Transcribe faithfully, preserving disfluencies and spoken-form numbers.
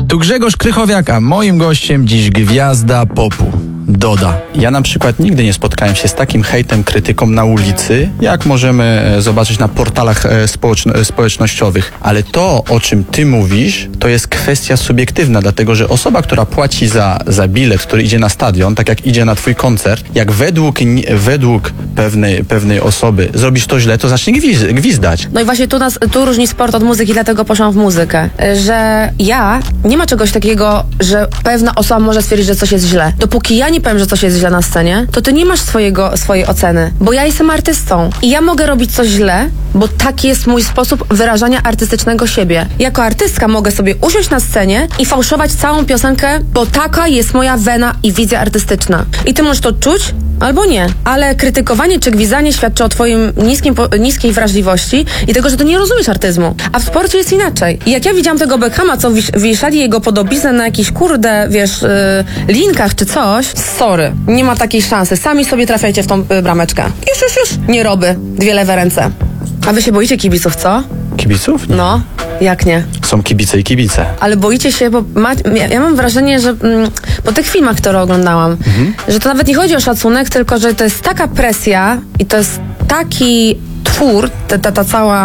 Tu Grzegorz Krychowiak, a moim gościem dziś gwiazda popu. Doda. Ja na przykład nigdy nie spotkałem się z takim hejtem, krytyką na ulicy, jak możemy zobaczyć na portalach społeczno- społecznościowych. Ale to, o czym ty mówisz, to jest kwestia subiektywna, dlatego że osoba, która płaci za, za bilet, który idzie na stadion, tak jak idzie na twój koncert, jak według, według pewnej, pewnej osoby zrobisz to źle, to zacznie gwiz- gwizdać. No i właśnie tu, nas, tu różni sport od muzyki, dlatego poszłam w muzykę. Że ja, nie ma czegoś takiego, że pewna osoba może stwierdzić, że coś jest źle. Dopóki ja nie powiem, że coś jest źle na scenie, to ty nie masz swojego, swojej oceny. Bo ja jestem artystą i ja mogę robić coś źle, bo taki jest mój sposób wyrażania artystycznego siebie. Jako artystka mogę sobie usiąść na scenie i fałszować całą piosenkę, bo taka jest moja wena i wizja artystyczna. I ty możesz to czuć, albo nie. Ale krytykowanie czy gwizdanie świadczy o twoim niskim, niskiej wrażliwości i tego, że ty nie rozumiesz artyzmu. A w sporcie jest inaczej. I jak ja widziałam tego Beckhama, co wisz, wieszali jego podobiznę na jakiś kurde, wiesz, yy, linkach czy coś, sorry, nie ma takiej szansy. Sami sobie trafiajcie w tą yy, brameczkę. Już, już, już. Nie roby. Dwie lewe ręce. A wy się boicie kibiców, co? Kibiców? Nie. No, jak nie? Są kibice i kibice. Ale boicie się, bo ma, ja, ja mam wrażenie, że mm, po tych filmach, które oglądałam, mhm. że to nawet nie chodzi o szacunek, tylko że to jest taka presja i to jest taki twór, ta, ta, ta cała